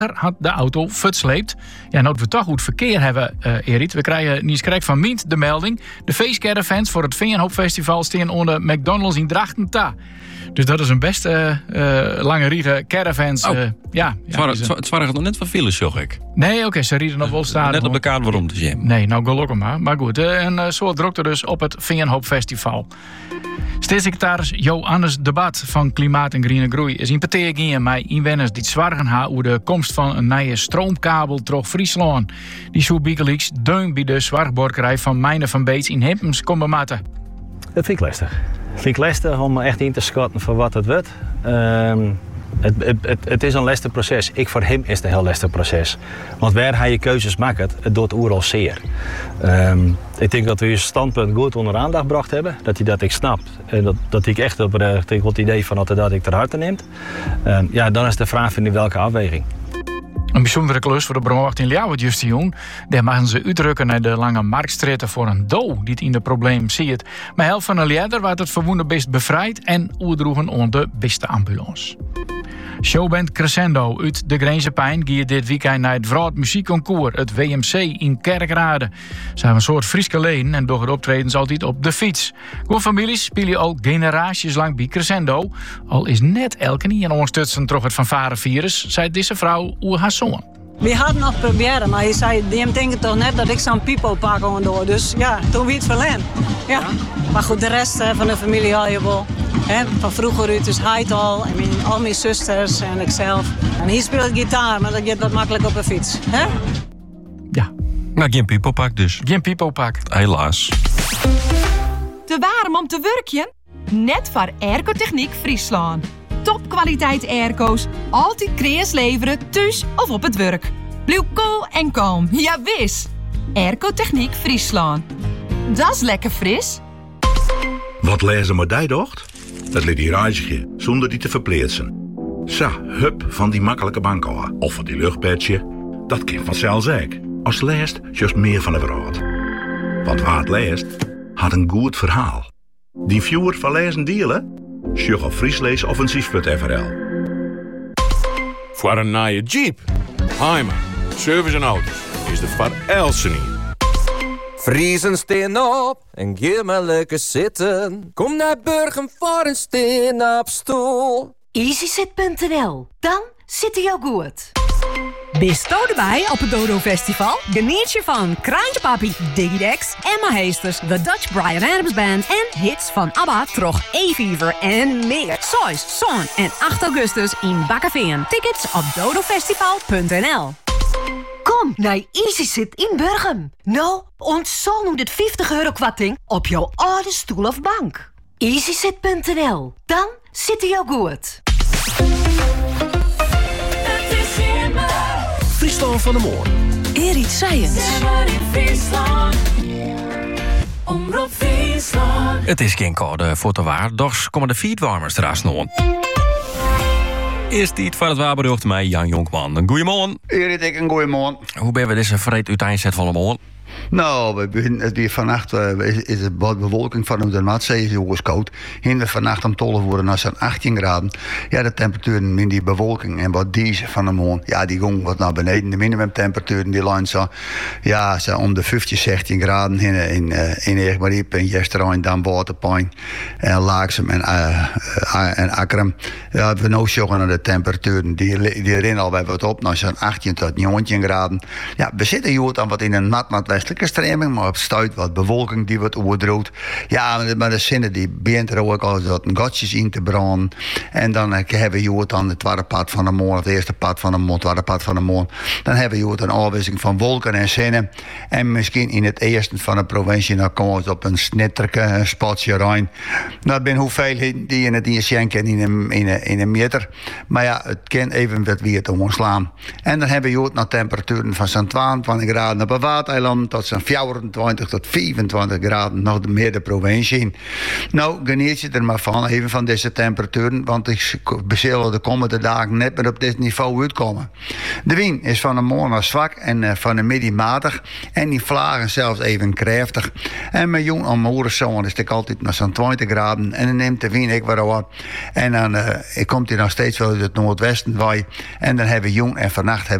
had de auto versleept. Ja, nou we toch goed verkeer hebben, Erit. We krijgen nieuwskrijk van Mient de melding. De feestcaravans voor het Veenhoop-festival staan onder McDonald's in Drachten. Dus dat is een best lange riege caravans. Het waren nog net van files, zag ik. Nee, oké, ze rieden nog wel staan. Net op elkaar waarom te zien. Nee, nou gelukkig maar. Maar goed, een soort drukte dus op het Veenhoop-festival. Staatssecretaris Johannes de Bat van Klimaat en Groene Groei is in peteer gaan met inwoners die zwargen hebben over de komst van een nieuwe stroomkabel door Friesland. Die zou bijgelijks deun bij de zwargborkerij van Mijne van Beets in Hempems komen matten. Dat vind ik lastig. Dat vind ik lastig om echt in te schatten voor wat het wordt. Het is een lastig proces. Voor hem is het een heel lastig proces. Want waar hij je keuzes maakt, het doet oeral zeer. Ik denk dat we je standpunt goed onder aandacht gebracht hebben. Dat hij dat ik snap. En dat ik echt op het idee van dat ik ter harte neemt. Dan is de vraag in welke afweging. Een bijzondere klus voor de brandwacht in Ljouwert juist doen. Daar mogen ze uitrukken naar de Lange Marktstraat voor een dood die het in de probleem ziet. Maar helft van een leider werd het verwoende best bevrijd en oerdroegen onder de beste ambulance. Showband Crescendo uit de Grenzepijn gaat dit weekend naar het Vroad Muziekconcours, het WMC in Kerkrade. Ze hebben een soort Frieske leen en door het optredens altijd op de fiets. Gewoon families spelen al generaties lang bij Crescendo. Al is net elke niet een ondersteunen toch het fanfarevirus, zei deze vrouw oer haar zoon. We hadden nog proberen, maar hij zei, die denken toch net dat ik zo'n pipo pak door. Dus ja, toen wie het verlen. Ja. Maar goed, de rest van de familie had je wel. Van vroeger uit, dus hij het al. En al mijn zusters en ikzelf. En hier speelt gitaar, maar dat gaat wat makkelijk op een fiets. Hè? Ja. Maar geen pipopak dus. Geen pipopak. Helaas. Te warm om te werken? Net voor Airco-techniek Friesland. Topkwaliteit airco's, altijd kreeg leveren, thuis of op het werk. Blijf cool en kalm, ja wis. Airco-techniek Friesland. Dat is lekker fris. Wat lezen maar die docht? Het liet die reisje, zonder die te verplaatsen. Sa, hup van die makkelijke bank af. Of van die luchtpetje. Dat kan vanzelf ook. Als leest, juist meer van de wereld. Want waar het leest, had een goed verhaal. Die viewer van lezen dealen? Sjug op friesleesoffensief.nl. Voor een nieuwe Jeep, Heimer, service en auto's is de Van Elsen hier. Friesen steen op en geef me lekker zitten. Kom naar Burgum voor een steen op stoel. EasyZit.nl, dan zit hij jou goed. Bist u erbij op het Dodo Festival? Geniet je van Kraantje Papi, Digidex, Emma Heesters, The Dutch Bryan Adams Band en hits van ABBA, Trog, E-Fever en meer. 6, 7 en 8 augustus in Bakkeveen. Tickets op dodofestival.nl. Kom naar EasyZit in Burgum. Nou, ontzol nu dit €50 kwatting op jouw oude stoel of bank. EasyZit.nl, dan zit hij jou goed. Friesland van de Moor. Erit Science. Het is geen koude fotowaar, doch komen de fietswarmers eraan nog. Eerst tijd van het waarbericht met Jan Jonkman. Een goeiemorgen. Erit, ik een goeiemorgen. Hoe ben we deze vreed uiteindelijk van de morgen? Nou, we beginnen het weer vannacht is het wat bewolking van de Noordzee is jongens koud. Hinder vannacht om 12 worden naar zo'n 18 graden. Ja, de temperaturen in die bewolking en wat die van de maan, ja, die gaan wat naar beneden. De minimumtemperaturen die lijn zo, ja, zo om de 15, 16 graden in Eegmariep en Jesterijn, dan Waterpijn en Laaksem en Akkerum. Ja, we nou zoeken naar de temperaturen die erin al bij wat op naar zo'n 18 tot 19 graden. Ja, we zitten hier dan wat in een nat westelijke stroming, maar op stuit wat bewolking die wat oordroot. Ja, maar de zinnen die begint er ook al wat gatjes in te branden. En dan hebben we hier dan het tweede pad van de morgen, het eerste pad van de morgen, het tweede pad van de morgen. Dan hebben we hier een afwisseling van wolken en zinnen. En misschien in het eerste van de provincie, dan komen we op een snitterke spatje rein. Dat ben hoeveelheden die in het schenken in een meter. Maar ja, het kan even wat weer te ontslaan. En dan hebben we hier nog temperaturen van zo'n 22 graden op een watereiland tot tot zo'n 24 tot 25 graden nog meer de provincie in. Nou, geniet je er maar van, even van deze temperaturen, want ik zullen de komende dagen net meer op dit niveau uitkomen. De wind is van de morgen naar zwak en van de middag matig en die vlagen zelfs even krachtig. En mijn jong om morgen is het altijd naar zo'n 20 graden en dan neemt de wind ik weer op. En dan komt hij nog steeds wel uit het noordwesten waai en dan hebben we jong en vannacht